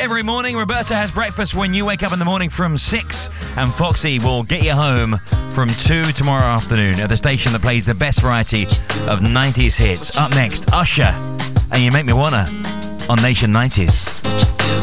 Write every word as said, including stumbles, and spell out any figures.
every morning. Roberta has breakfast when you wake up in the morning from six, and Foxy will get you home from two tomorrow afternoon at the station that plays the best variety of nineties hits. Up next, Usher and You Make Me Wanna on Nation nineties.